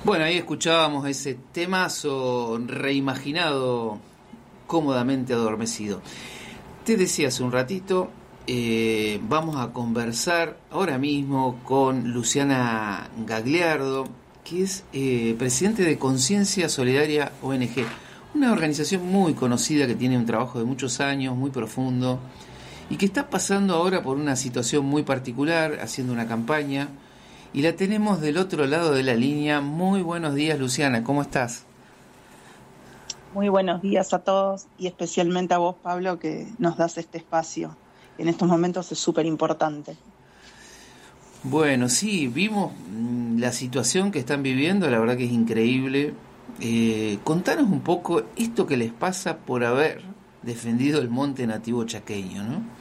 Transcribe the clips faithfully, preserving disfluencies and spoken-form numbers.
Bueno, ahí escuchábamos ese temazo reimaginado, cómodamente adormecido. Te decía hace un ratito, eh, vamos a conversar ahora mismo con Luciana Gagliardo, que es eh, presidente de Conciencia Solidaria O N G, una organización muy conocida que tiene un trabajo de muchos años, muy profundo, y que está pasando ahora por una situación muy particular, haciendo una campaña. Y la tenemos del otro lado de la línea. Muy buenos días, Luciana, ¿cómo estás? Muy buenos días a todos y especialmente a vos, Pablo, que nos das este espacio. En estos momentos es súper importante. Bueno, sí, vimos la situación que están viviendo, la verdad que es increíble. Eh, contanos un poco esto que les pasa por haber defendido el monte nativo chaqueño, ¿no?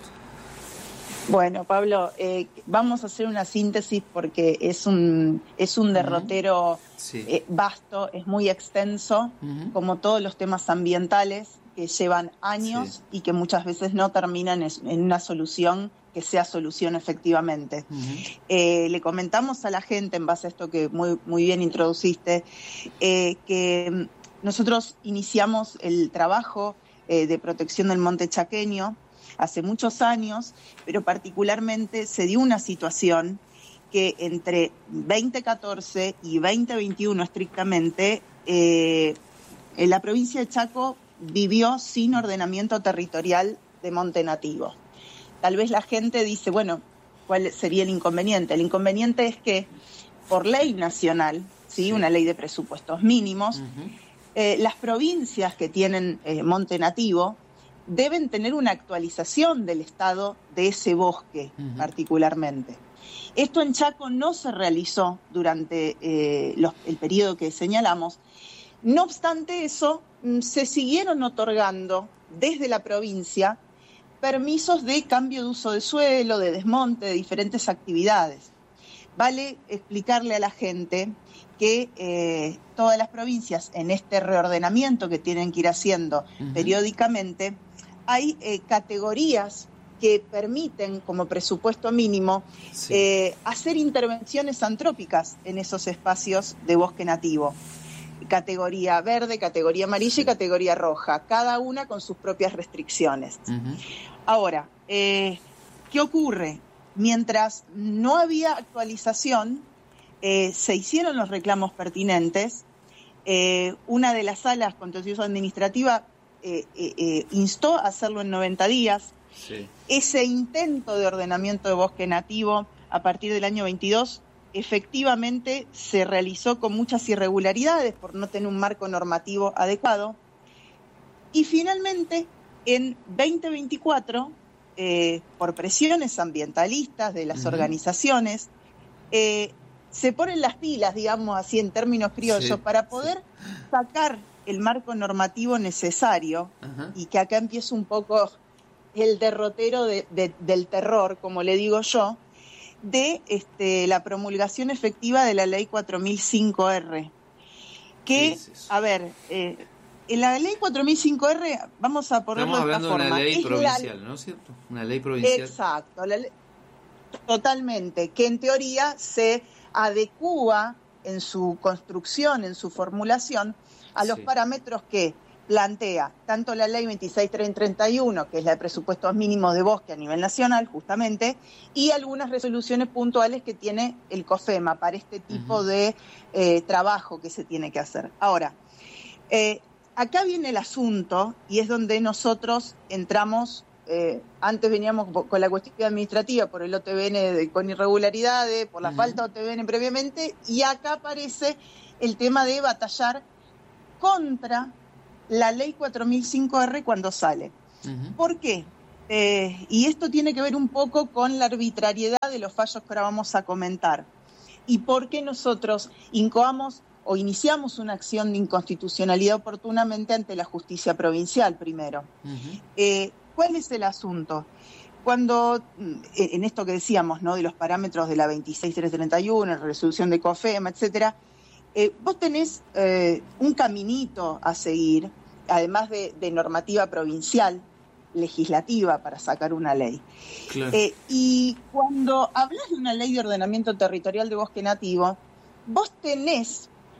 Bueno, Pablo, eh, vamos a hacer una síntesis porque es un es un derrotero uh-huh. sí. eh, vasto, es muy extenso, uh-huh. como todos los temas ambientales que llevan años sí. y que muchas veces no terminan en una solución que sea solución efectivamente. Uh-huh. Eh, le comentamos a la gente, en base a esto que muy, muy bien introduciste, eh, que nosotros iniciamos el trabajo eh, de protección del monte chaqueño hace muchos años, pero particularmente se dio una situación que entre veinte catorce y veinte veintiuno estrictamente, eh, en la provincia de Chaco vivió sin ordenamiento territorial de monte nativo. Tal vez la gente dice, bueno, ¿cuál sería el inconveniente? El inconveniente es que por ley nacional, ¿sí? Sí. Una ley de presupuestos mínimos, uh-huh. eh, las provincias que tienen eh, monte nativo deben tener una actualización del estado de ese bosque uh-huh. particularmente. Esto en Chaco no se realizó durante eh, los, el periodo que señalamos. No obstante eso, se siguieron otorgando desde la provincia permisos de cambio de uso de suelo, de desmonte, de diferentes actividades. Vale explicarle a la gente que eh, todas las provincias en este reordenamiento que tienen que ir haciendo uh-huh. periódicamente, hay eh, categorías que permiten, como presupuesto mínimo, sí. eh, hacer intervenciones antrópicas en esos espacios de bosque nativo. Categoría verde, categoría amarilla sí. y categoría roja, cada una con sus propias restricciones. Uh-huh. Ahora, eh, ¿qué ocurre? Mientras no había actualización, eh, se hicieron los reclamos pertinentes. Eh, una de las salas contencioso administrativa Eh, eh, eh, instó a hacerlo en noventa días. Sí. Ese intento de ordenamiento de bosque nativo a partir del año veintidós efectivamente se realizó con muchas irregularidades por no tener un marco normativo adecuado. Y finalmente, en veinte veinticuatro, eh, por presiones ambientalistas de las uh-huh. organizaciones, eh, se ponen las pilas, digamos así en términos criollos, sí. para poder sí. sacar el marco normativo necesario, uh-huh. y que acá empieza un poco el derrotero de, de, del terror, como le digo yo, de este, la promulgación efectiva de la ley cuatro mil cinco R. Que, sí, sí, sí. a ver, eh, en la ley cuatro mil cinco R, vamos a ponerlo de esta forma. Estamos hablando de una ley es provincial, la... ¿no es cierto? Una ley provincial. Exacto, la ley... totalmente, que en teoría se adecúa en su construcción, en su formulación, a los sí. parámetros que plantea tanto la ley veintiséis mil trescientos treinta y uno, que es la de presupuestos mínimos de bosque a nivel nacional, justamente, y algunas resoluciones puntuales que tiene el COFEMA para este tipo uh-huh. de eh, trabajo que se tiene que hacer. Ahora, eh, acá viene el asunto, y es donde nosotros entramos, eh, antes veníamos con la cuestión administrativa por el O T B N de, con irregularidades, por la uh-huh. falta de O T B N previamente, y acá aparece el tema de batallar contra la ley cuatro mil cinco R cuando sale. Uh-huh. ¿Por qué? Eh, y esto tiene que ver un poco con la arbitrariedad de los fallos que ahora vamos a comentar. ¿Y por qué nosotros incoamos o iniciamos una acción de inconstitucionalidad oportunamente ante la justicia provincial primero? Uh-huh. Eh, ¿Cuál es el asunto? Cuando, en esto que decíamos, ¿no?, de los parámetros de la veintiséis mil trescientos treinta y uno, la resolución de COFEMA, etcétera, Eh, vos tenés eh, un caminito a seguir, además de, de normativa provincial, legislativa, para sacar una ley. Claro. Eh, y cuando hablas de una ley de ordenamiento territorial de bosque nativo, vos tenés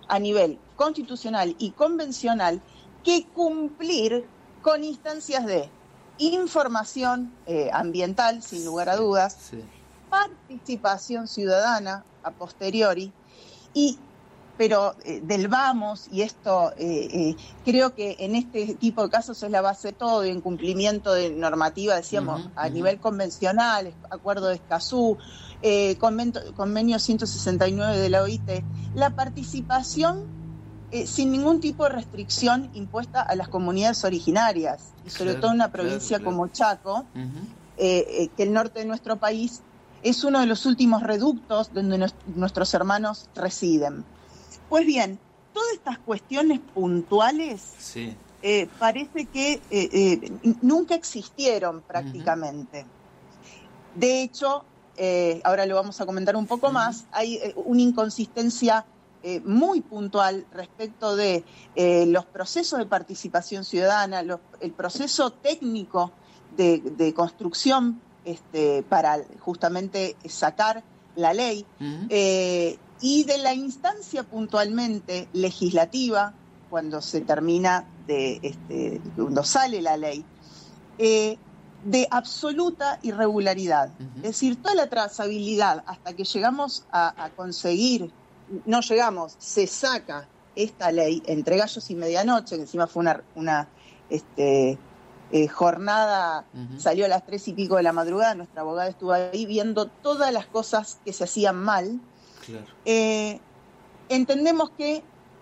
a nivel constitucional y convencional que cumplir con instancias de información eh, ambiental, sin lugar a dudas, sí. participación ciudadana a posteriori, y pero eh, del vamos, y esto eh, eh, creo que en este tipo de casos es la base de todo, en cumplimiento de normativa, decíamos, uh-huh, a uh-huh. nivel convencional, acuerdo de Escazú, eh, convento, convenio ciento sesenta y nueve de la O I T, la participación eh, sin ningún tipo de restricción impuesta a las comunidades originarias, y sobre claro, todo en una provincia claro, claro. como Chaco, uh-huh. eh, eh, que el norte de nuestro país es uno de los últimos reductos donde nos, nuestros hermanos residen. Pues bien, todas estas cuestiones puntuales sí. eh, parece que eh, eh, nunca existieron prácticamente. Uh-huh. De hecho, eh, ahora lo vamos a comentar un poco uh-huh. más, hay eh, una inconsistencia eh, muy puntual respecto de eh, los procesos de participación ciudadana, los, el proceso técnico de, de construcción este, para justamente sacar la ley, uh-huh. eh, y de la instancia puntualmente legislativa, cuando se termina de, este, cuando sale la ley, eh, de absoluta irregularidad. Uh-huh. Es decir, toda la trazabilidad hasta que llegamos a, a conseguir, no llegamos, se saca esta ley entre gallos y medianoche, que encima fue una, una este, eh, jornada, uh-huh. salió a las tres y pico de la madrugada, nuestra abogada estuvo ahí viendo todas las cosas que se hacían mal. Claro. Eh, entendemos que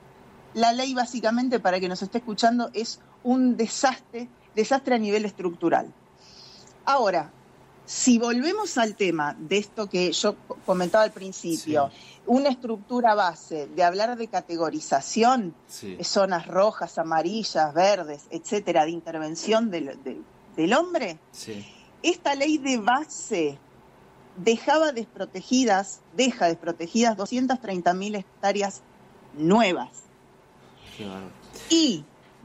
la ley básicamente, para que nos esté escuchando, es un desastre, desastre a nivel estructural. Ahora, si volvemos al tema de esto que yo comentaba al principio, sí. una estructura base de hablar de categorización, sí. de zonas rojas, amarillas, verdes, etcétera, de intervención del, de, del hombre, sí. esta ley de base dejaba desprotegidas, deja desprotegidas doscientas treinta mil hectáreas nuevas. Claro. Y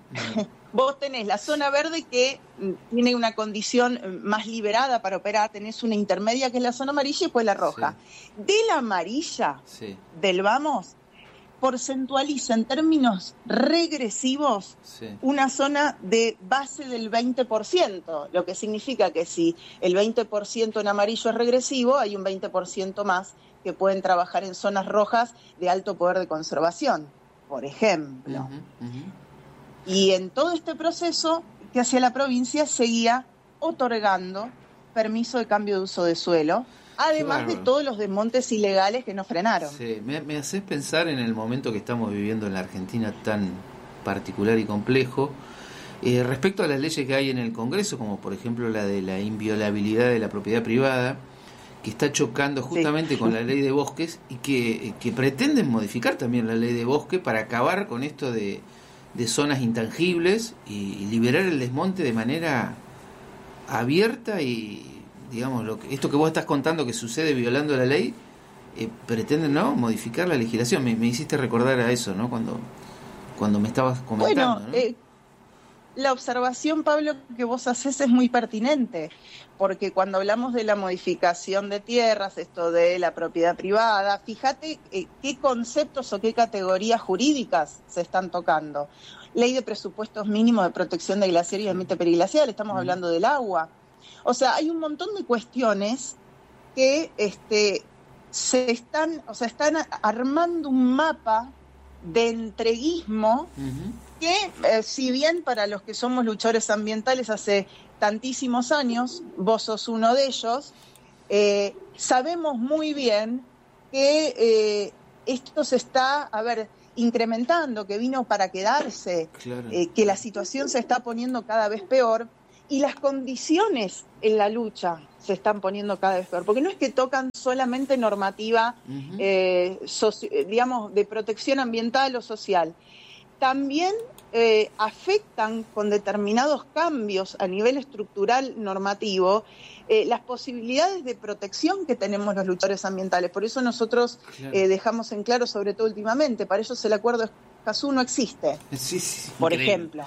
vos tenés la zona verde que tiene una condición más liberada para operar, tenés una intermedia que es la zona amarilla y después la roja. Sí. De la amarilla, sí. del vamos, porcentualiza en términos regresivos sí. una zona de base del veinte por ciento, lo que significa que si el veinte por ciento en amarillo es regresivo, hay un veinte por ciento más que pueden trabajar en zonas rojas de alto poder de conservación, por ejemplo. Uh-huh, uh-huh. Y en todo este proceso que hacía la provincia seguía otorgando permiso de cambio de uso de suelo, además claro. de todos los desmontes ilegales que no frenaron. Sí, me, me haces pensar en el momento que estamos viviendo en la Argentina tan particular y complejo, eh, respecto a las leyes que hay en el Congreso, como por ejemplo la de la inviolabilidad de la propiedad privada, que está chocando justamente sí. con la ley de bosques y que, que pretenden modificar también la ley de bosque para acabar con esto de, de zonas intangibles y, y liberar el desmonte de manera abierta y digamos, lo que, esto que vos estás contando que sucede violando la ley, eh, pretenden, ¿no?, modificar la legislación. Me, me hiciste recordar a eso, ¿no?, cuando, cuando me estabas comentando. Bueno, ¿no? eh, la observación, Pablo, que vos haces es muy pertinente, porque cuando hablamos de la modificación de tierras, esto de la propiedad privada, fíjate eh, qué conceptos o qué categorías jurídicas se están tocando. Ley de presupuestos mínimos de protección de glaciar y ambiente periglacial, estamos mm. hablando del agua. O sea, hay un montón de cuestiones que este, se están, o sea, están armando un mapa de entreguismo uh-huh. que, eh, si bien para los que somos luchadores ambientales hace tantísimos años, vos sos uno de ellos, eh, sabemos muy bien que eh, esto se está, a ver, incrementando, que vino para quedarse, claro. eh, que la situación se está poniendo cada vez peor. Y las condiciones en la lucha se están poniendo cada vez peor, porque no es que tocan solamente normativa, uh-huh. eh, soci- digamos, de protección ambiental o social, también eh, afectan con determinados cambios a nivel estructural normativo eh, las posibilidades de protección que tenemos los luchadores ambientales. Por eso nosotros claro. eh, dejamos en claro, sobre todo últimamente, para ellos el acuerdo de Escazú no existe, sí, sí, por increíble. ejemplo.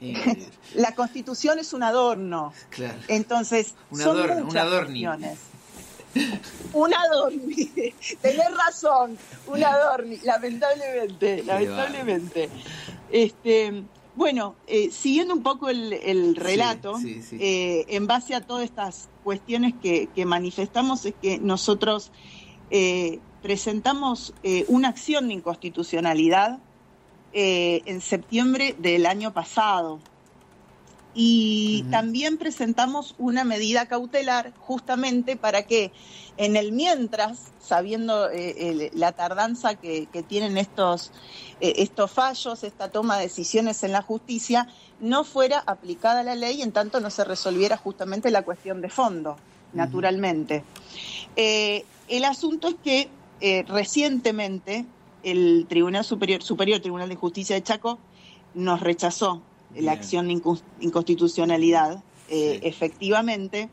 La Constitución es un adorno. Claro. Entonces, un son adorno, muchas un adorni. cuestiones. Una dormi, tenés razón, una dormi, lamentablemente, lamentablemente. Este, bueno, eh, siguiendo un poco el, el relato, sí, sí, sí. Eh, en base a todas estas cuestiones que, que manifestamos, es que nosotros eh, presentamos eh, una acción de inconstitucionalidad eh, en septiembre del año pasado. Y uh-huh. también presentamos una medida cautelar justamente para que en el mientras, sabiendo eh, el, la tardanza que, que tienen estos, eh, estos fallos, esta toma de decisiones en la justicia, no fuera aplicada la ley, en tanto no se resolviera justamente la cuestión de fondo, uh-huh. naturalmente. Eh, el asunto es que eh, recientemente el Tribunal Superior, Superior Tribunal de Justicia de Chaco nos rechazó Bien. la acción de inconstitucionalidad, eh, sí. efectivamente.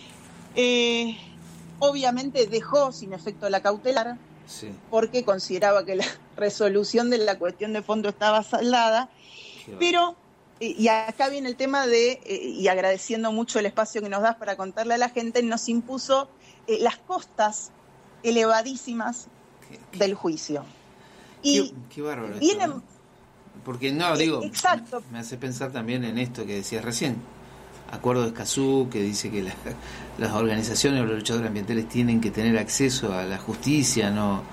Eh, obviamente dejó sin efecto la cautelar, sí. porque consideraba que la resolución de la cuestión de fondo estaba saldada, pero, eh, y acá viene el tema de, eh, y agradeciendo mucho el espacio que nos das para contarle a la gente, nos impuso eh, las costas elevadísimas qué, qué, del juicio. Y qué, qué bárbaro viene, esto, ¿no? Porque no, digo, Exacto. me hace pensar también en esto que decías recién, acuerdo de Escazú, que dice que la, las organizaciones o los luchadores ambientales tienen que tener acceso a la justicia, ¿no?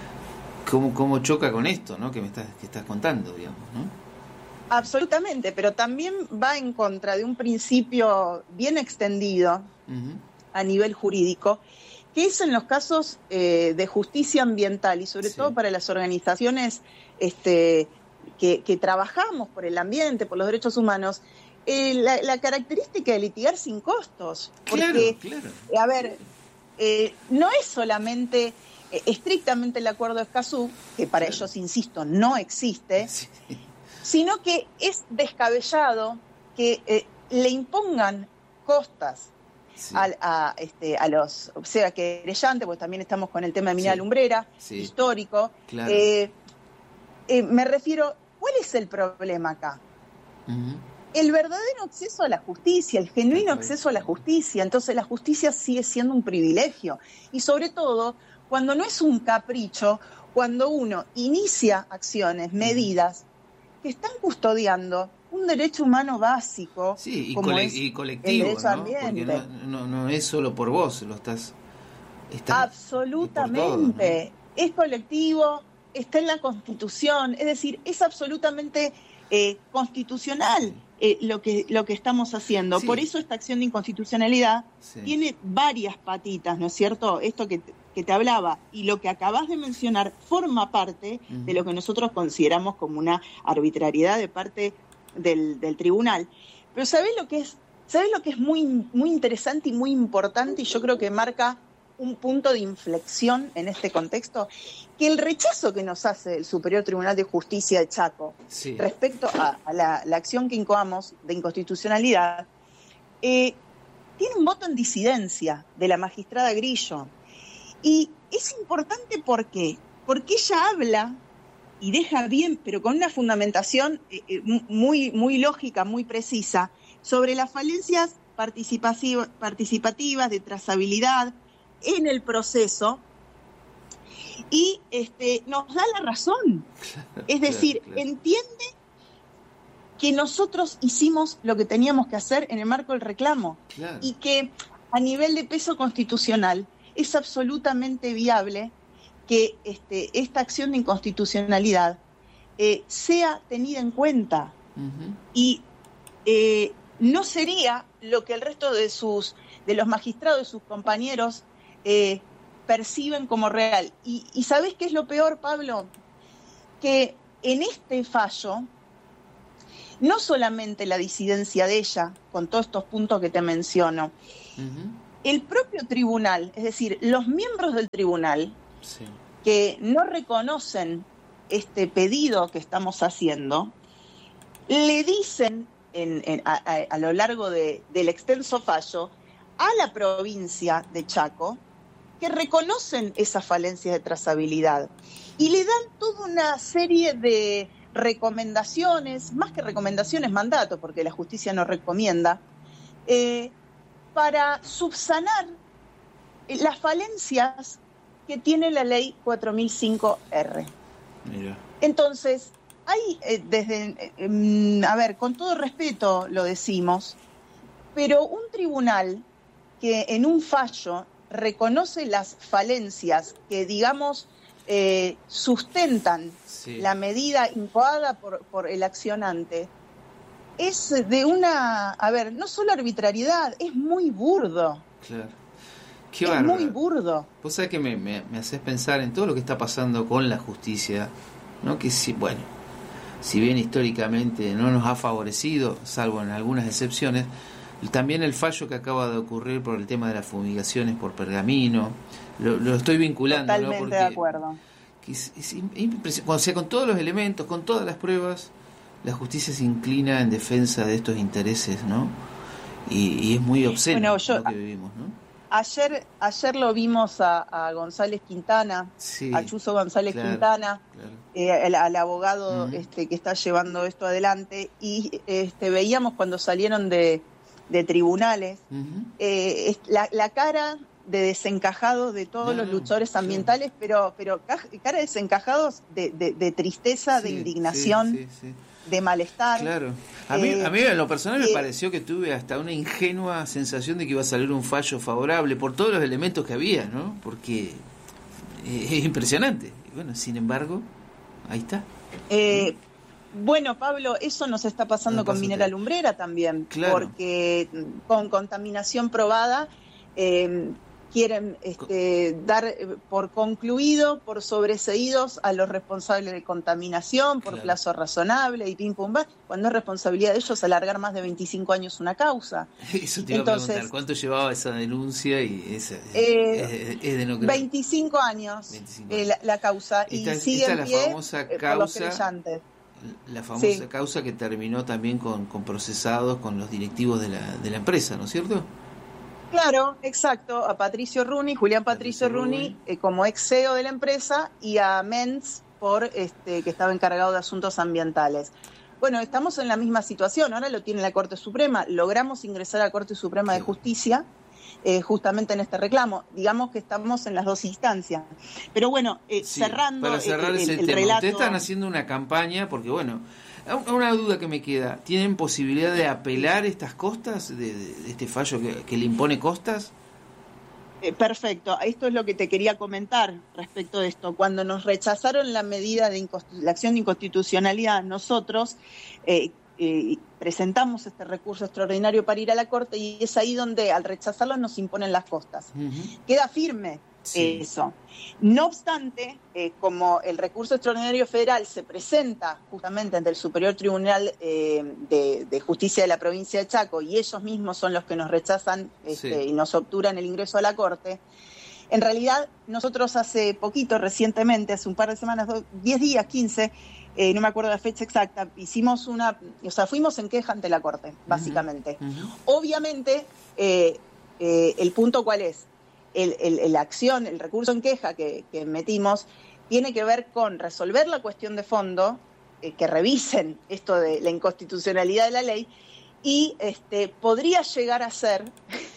¿Cómo, cómo choca con esto, ¿no? Que me estás, que estás contando, digamos, ¿no? Absolutamente, pero también va en contra de un principio bien extendido uh-huh. a nivel jurídico, que es en los casos eh, de justicia ambiental y sobre sí. todo para las organizaciones este Que, que trabajamos por el ambiente, por los derechos humanos, eh, la, la característica de litigar sin costos. Porque, claro, claro. a ver, eh, no es solamente eh, estrictamente el acuerdo de Escazú, que para claro. ellos, insisto, no existe, sí. sino que es descabellado que eh, le impongan costas sí. a, a, este, a los, o sea, querellantes, porque también estamos con el tema de minería sí. lumbrera, sí. histórico. Claro. Eh, Eh, me refiero, ¿cuál es el problema acá? Uh-huh. El verdadero acceso a la justicia, el genuino okay. acceso a la justicia. Entonces la justicia sigue siendo un privilegio. Y sobre todo, cuando no es un capricho, cuando uno inicia acciones, medidas, uh-huh. que están custodiando un derecho humano básico. Sí, y, como cole- es y colectivo, el derecho ¿no? ambiente. Porque no, no, no es solo por vos, lo estás... estás Absolutamente. Todo, ¿no? Es colectivo, está en la Constitución, es decir, es absolutamente eh, constitucional eh, lo que lo que estamos haciendo. Sí. Por eso esta acción de inconstitucionalidad sí. tiene varias patitas, ¿no es cierto? Esto que, que te hablaba y lo que acabas de mencionar forma parte uh-huh. de lo que nosotros consideramos como una arbitrariedad de parte del, del tribunal. Pero ¿sabés lo que es? ¿Sabés lo que es muy, muy interesante y muy importante? Y yo creo que marca un punto de inflexión en este contexto, que el rechazo que nos hace el Superior Tribunal de Justicia de Chaco sí. respecto a, a la, la acción que incoamos de inconstitucionalidad, eh, tiene un voto en disidencia de la magistrada Grillo. Y es importante ¿por qué? Porque ella habla y deja bien, pero con una fundamentación eh, muy, muy lógica, muy precisa, sobre las falencias participativa, participativas de trazabilidad en el proceso, y este, nos da la razón. Es decir, claro, claro. entiende que nosotros hicimos lo que teníamos que hacer en el marco del reclamo, claro. y que a nivel de peso constitucional es absolutamente viable que este, esta acción de inconstitucionalidad eh, sea tenida en cuenta. Uh-huh. Y eh, no sería lo que el resto de sus de los magistrados, de sus compañeros, Eh, perciben como real. Y, y ¿sabés qué es lo peor, Pablo? Que en este fallo, no solamente la disidencia de ella, con todos estos puntos que te menciono, uh-huh. el propio tribunal, es decir, los miembros del tribunal, sí. que no reconocen este pedido que estamos haciendo, le dicen en, en, a, a, a lo largo de, del extenso fallo a la provincia de Chaco, que reconocen esas falencias de trazabilidad y le dan toda una serie de recomendaciones, más que recomendaciones, mandatos, porque la justicia no recomienda, eh, para subsanar las falencias que tiene la ley cuatro mil cinco R. Mira. Entonces, hay eh, desde, eh, a ver, con todo respeto lo decimos, pero un tribunal que en un fallo reconoce las falencias que, digamos, eh, sustentan sí. la medida incoada por, por el accionante, es de una, a ver, no solo arbitrariedad, es muy burdo. Claro. Qué es bárbaro. Muy burdo. Vos sabés que me, me, me haces pensar en todo lo que está pasando con la justicia, ¿no? Que si, bueno, si bien históricamente no nos ha favorecido, salvo en algunas excepciones, también el fallo que acaba de ocurrir por el tema de las fumigaciones por pergamino, lo, lo estoy vinculando. Totalmente, ¿no? Porque, de acuerdo. Es, es impresionante. O sea, con todos los elementos, con todas las pruebas, la justicia se inclina en defensa de estos intereses, ¿no? Y, y es muy obsceno bueno, yo, lo que vivimos, ¿no? Ayer, ayer lo vimos a, a González Quintana, sí, a Chuzo González claro, Quintana, claro. Eh, al, al abogado uh-huh. este, que está llevando esto adelante, y este, veíamos cuando salieron de, de tribunales uh-huh. eh, la, la cara de desencajados de todos no, los luchadores ambientales, sí. pero, pero cara de desencajados de, de, de tristeza, sí, de indignación. Sí, sí, sí. De malestar. Claro. A mí, eh, a mí en lo personal me eh, pareció que tuve hasta una ingenua sensación de que iba a salir un fallo favorable por todos los elementos que había, ¿no? Porque eh, es impresionante. Y bueno, sin embargo, ahí está. Eh, bueno, Pablo, eso nos está pasando no con Minera Lumbrera también, claro. porque con contaminación probada eh, quieren este, dar por concluido, por sobreseídos a los responsables de contaminación, por claro. plazo razonable y pim pum pam, cuando es responsabilidad de ellos alargar más de veinticinco años una causa. Eso te iba Entonces, a preguntar, ¿cuánto llevaba esa denuncia? Y esa, eh, es, es de no creer. veinticinco años, veinticinco años. Eh, la, la causa, y esta, sigue esta en pie la famosa eh, causa, por los creyentes. La famosa sí. causa que terminó también con, con procesados con los directivos de la, de la empresa, ¿no es cierto? Claro, exacto, a Patricio Runi, Julián Patricio, Patricio Runi, Runi. Eh, como ex C E O de la empresa, y a Menz, por este, que estaba encargado de asuntos ambientales. Bueno, estamos en la misma situación, ahora lo tiene la Corte Suprema, logramos ingresar a la Corte Suprema sí. de Justicia, eh, justamente en este reclamo, digamos que estamos en las dos instancias. Pero bueno, eh, sí, cerrando para cerrar el, ese el, el tema, relato... Ustedes están haciendo una campaña, porque bueno... Una duda que me queda, ¿tienen posibilidad de apelar estas costas, de, de, de este fallo que, que le impone costas? Eh, perfecto, esto es lo que te quería comentar respecto de esto. Cuando nos rechazaron la medida de la acción de inconstitucionalidad, nosotros eh, eh, presentamos este recurso extraordinario para ir a la Corte, y es ahí donde al rechazarlo nos imponen las costas. Uh-huh. Queda firme. Sí. Eso. No obstante, eh, como el recurso extraordinario federal se presenta justamente ante el Superior Tribunal eh, de, de Justicia de la provincia de Chaco, y ellos mismos son los que nos rechazan este, sí. y nos obturan el ingreso a la Corte, en realidad nosotros hace poquito, recientemente, hace un par de semanas, diez días, quince, eh, no me acuerdo la fecha exacta, hicimos una, o sea, fuimos en queja ante la Corte, básicamente. Uh-huh. Uh-huh. Obviamente, eh, eh, el punto ¿cuál es? El, el, la acción, el recurso en queja que, que metimos tiene que ver con resolver la cuestión de fondo, eh, que revisen esto de la inconstitucionalidad de la ley, y este, podría llegar a ser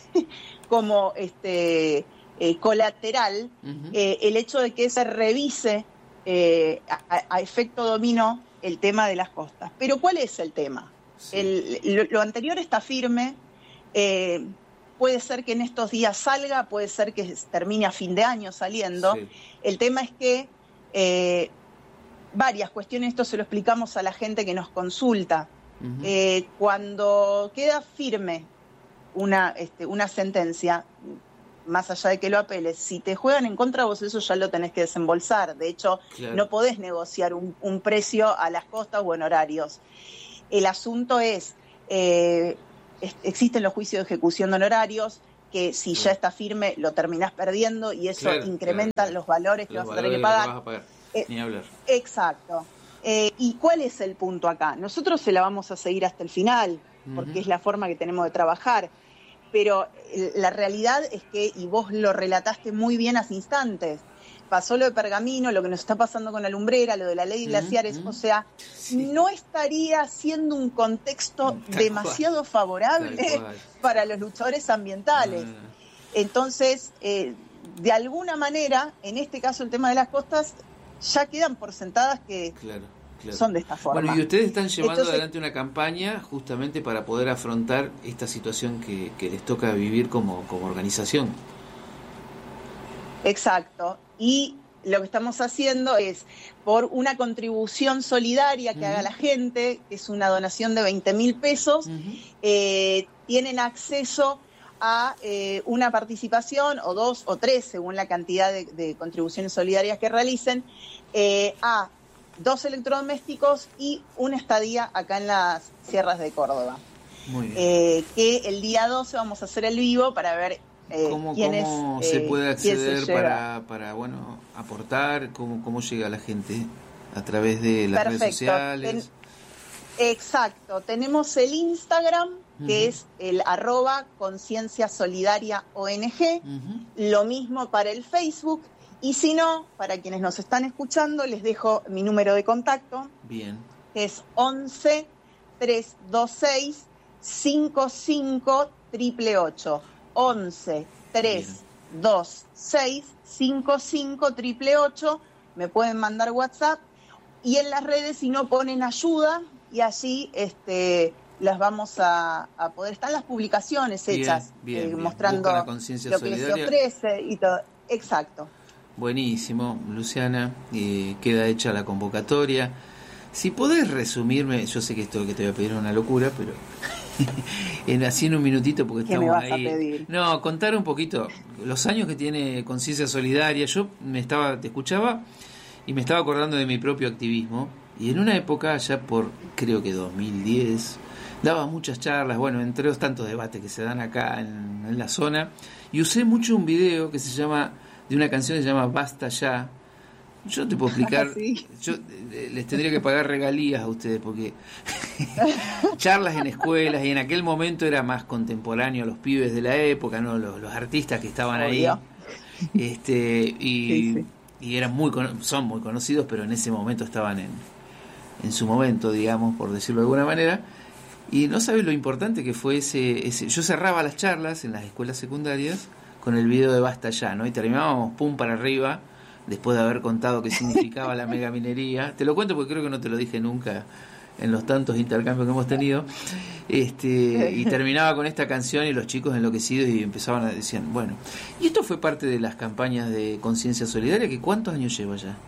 como este, eh, colateral uh-huh. eh, el hecho de que se revise eh, a, a efecto dominó el tema de las costas. Pero ¿cuál es el tema? Sí. El, lo, lo anterior está firme. Eh, Puede ser que en estos días salga, puede ser que termine a fin de año saliendo. Sí. El tema es que eh, varias cuestiones, esto se lo explicamos a la gente que nos consulta. Uh-huh. Eh, cuando queda firme una, este, una sentencia, más allá de que lo apeles, si te juegan en contra vos, eso ya lo tenés que desembolsar. De hecho, claro. no podés negociar un, un precio a las costas o en horarios. El asunto es... Eh, existen los juicios de ejecución de honorarios, que si ya está firme lo terminás perdiendo, y eso claro, incrementa claro, los valores que los vas a tener que pagar. Que vas a pagar. Eh, Ni hablar. Exacto. Eh, ¿Y cuál es el punto acá? Nosotros se la vamos a seguir hasta el final, porque uh-huh. es la forma que tenemos de trabajar, pero la realidad es que, y vos lo relataste muy bien hace instantes, pasó lo de Pergamino, lo que nos está pasando con la lumbrera, lo de la ley de glaciares, mm-hmm. o sea, sí. no estaría siendo un contexto Tal demasiado cual. favorable para los luchadores ambientales. Ah. Entonces, eh, de alguna manera, en este caso el tema de las costas, ya quedan por sentadas que claro, claro. son de esta forma. Bueno, y ustedes están llevando Entonces, adelante una campaña justamente para poder afrontar esta situación que, que les toca vivir como, como organización. Exacto. Y lo que estamos haciendo es, por una contribución solidaria que uh-huh. haga la gente, que es una donación de veinte mil pesos, uh-huh. eh, tienen acceso a eh, una participación, o dos o tres, según la cantidad de, de contribuciones solidarias que realicen, eh, a dos electrodomésticos y una estadía acá en las sierras de Córdoba. Muy bien. Eh, que el día doce vamos a hacer el vivo para ver eh, ¿Cómo, quién cómo es, se puede eh, acceder se para, para bueno aportar, cómo, cómo llega la gente a través de las Perfecto. redes sociales. Ten, exacto, tenemos el Instagram, que uh-huh. es el arroba conciencia solidaria O N G, uh-huh. lo mismo para el Facebook, y si no, para quienes nos están escuchando, les dejo mi número de contacto. Bien. Que es once, trescientos veintiséis, cincuenta y cinco, ocho ocho ocho. once, trescientos veintiséis, cincuenta y cinco, ocho ocho ocho. Me pueden mandar WhatsApp, y en las redes, si no, ponen ayuda, y allí este las vamos a, a poder, están las publicaciones hechas, bien, bien, eh, bien. mostrando la conciencia lo que solidaria. se ofrece y todo. Exacto. Buenísimo, Luciana, eh, queda hecha la convocatoria. Si podés resumirme, yo sé que esto que te voy a pedir es una locura, pero en así en un minutito, porque ¿Qué estamos me vas ahí. A pedir? No, contar un poquito los años que tiene Conciencia Solidaria. Yo me estaba, te escuchaba y me estaba acordando de mi propio activismo, y en una época, ya por creo que dos mil diez, daba muchas charlas, bueno, entre los tantos debates que se dan acá en, en la zona, y usé mucho un video que se llama, de una canción que se llama Basta Ya. Yo te puedo explicar, sí. yo eh, les tendría que pagar regalías a ustedes, porque charlas en escuelas, y en aquel momento era más contemporáneo a los pibes de la época, no los, los artistas que estaban Obvio. ahí, este y, sí, sí. y eran muy son muy conocidos, pero en ese momento estaban en, en su momento, digamos, por decirlo de alguna manera. Y no sabes lo importante que fue ese, ese... Yo cerraba las charlas en las escuelas secundarias con el video de Basta Ya, ¿no? Y terminábamos pum para arriba, después de haber contado qué significaba la megaminería. Te lo cuento porque creo que no te lo dije nunca en los tantos intercambios que hemos tenido. Este, y terminaba con esta canción, y los chicos enloquecidos, y empezaban a decir, bueno, y esto fue parte de las campañas de Conciencia Solidaria, que ¿cuántos años lleva ya?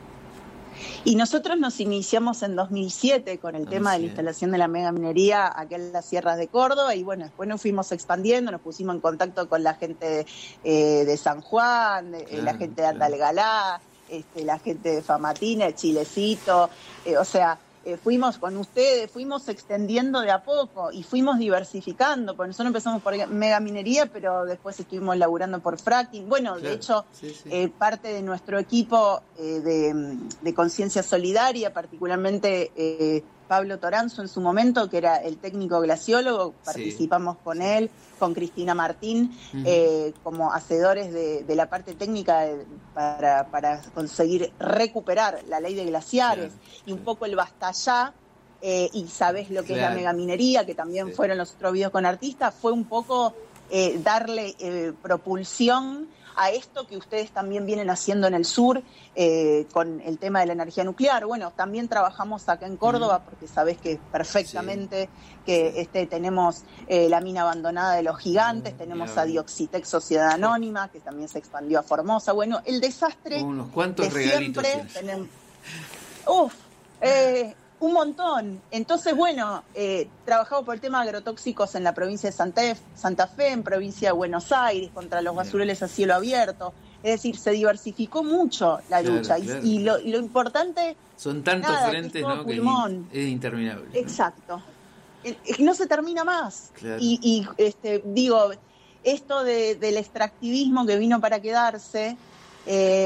Y nosotros nos iniciamos en dos mil siete con el tema de la instalación de la megaminería aquí en las sierras de Córdoba, y bueno, después nos fuimos expandiendo, nos pusimos en contacto con la gente eh, de San Juan, de, claro, la gente de Andalgalá, este, la gente de Famatina, de Chilecito, eh, o sea, eh, fuimos con ustedes, fuimos extendiendo de a poco y fuimos diversificando, porque nosotros empezamos por megaminería, pero después estuvimos laburando por fracking. Bueno, claro, de hecho, sí, sí. Eh, parte de nuestro equipo eh, de, de Conciencia Solidaria, particularmente eh, Pablo Toranzo en su momento, que era el técnico glaciólogo, participamos sí, con sí. él, con Cristina Martín, uh-huh. eh, como hacedores de, de la parte técnica de, para, para conseguir recuperar la ley de glaciares, claro, y un claro. poco el Basta Ya, eh, y sabés lo que claro. es la megaminería, que también sí. fueron los otros videos con artistas, fue un poco eh, darle eh, propulsión a esto que ustedes también vienen haciendo en el sur, eh, con el tema de la energía nuclear. Bueno, también trabajamos acá en Córdoba, mm. porque sabés que perfectamente sí. que este, tenemos eh, la mina abandonada de los gigantes, mm, tenemos yeah. a Dioxitec Sociedad Anónima, que también se expandió a Formosa. Bueno, el desastre unos cuantos que regalitos siempre tenemos. Uf, eh, un montón. Entonces, bueno, eh, trabajamos por el tema de agrotóxicos en la provincia de Santa Fe, Santa Fe, en provincia de Buenos Aires, contra los basureles a cielo abierto. Es decir, se diversificó mucho la claro, lucha. Claro, y, y, lo, y lo importante... Son tantos nada, frentes, ¿no? Pulmón. Que es interminable. Exacto. ¿no? No se termina más. Claro. Y, y este, digo, esto de, del extractivismo que vino para quedarse... Eh,